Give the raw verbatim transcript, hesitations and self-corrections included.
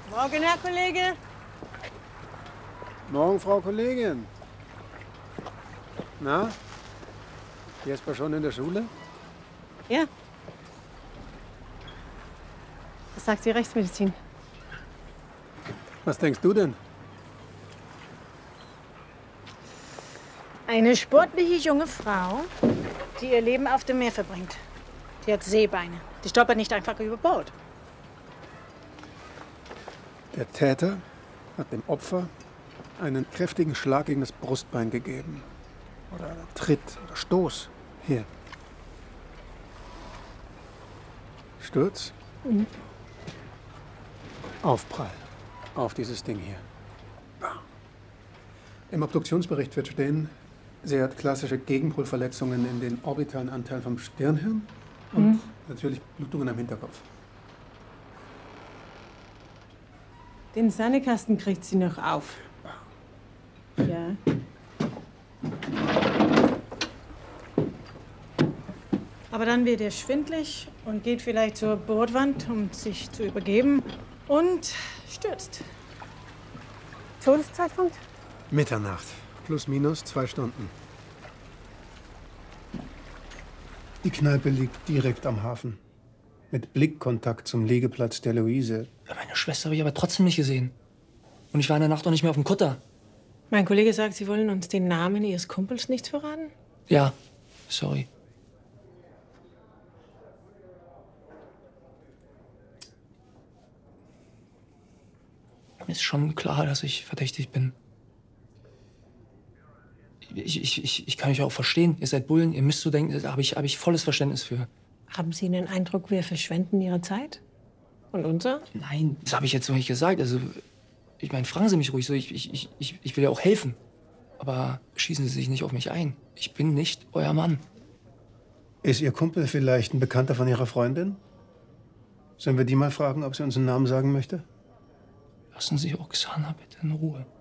Morgen, Herr Kollege. Morgen, Frau Kollegin. Na? Jesper schon in der Schule? Ja. Was sagt die Rechtsmedizin? Was denkst du denn? Eine sportliche junge Frau, die ihr Leben auf dem Meer verbringt. Die hat Seebeine. Die stolpert nicht einfach über Bord. Der Täter hat dem Opfer einen kräftigen Schlag gegen das Brustbein gegeben. Oder einen Tritt oder Stoß. Hier. Sturz. Mhm. Aufprall. Auf dieses Ding hier. Im Obduktionsbericht wird stehen, sie hat klassische Gegenpolverletzungen in den orbitalen Anteil vom Stirnhirn und mhm. natürlich Blutungen am Hinterkopf. Den Sahneskasten kriegt sie noch auf. Ja. Aber dann wird er schwindlig und geht vielleicht zur Bordwand, um sich zu übergeben und stürzt. Todeszeitpunkt? Mitternacht. Plus minus zwei Stunden. Die Kneipe liegt direkt am Hafen. Mit Blickkontakt zum Liegeplatz der Luise. Meine Schwester habe ich aber trotzdem nicht gesehen. Und ich war in der Nacht auch nicht mehr auf dem Kutter. Mein Kollege sagt, Sie wollen uns den Namen Ihres Kumpels nicht verraten? Ja, sorry. Mir ist schon klar, dass ich verdächtig bin. Ich, ich, ich, ich kann euch auch verstehen. Ihr seid Bullen, ihr müsst so denken, da habe ich, hab ich volles Verständnis für. Haben Sie den Eindruck, wir verschwenden Ihre Zeit? Und unser? Nein, das habe ich jetzt noch nicht gesagt. Also, ich meine, fragen Sie mich ruhig so. Ich, ich, ich, ich will ja auch helfen. Aber schießen Sie sich nicht auf mich ein. Ich bin nicht euer Mann. Ist Ihr Kumpel vielleicht ein Bekannter von Ihrer Freundin? Sollen wir die mal fragen, ob sie uns einen Namen sagen möchte? Lassen Sie Oksana bitte in Ruhe.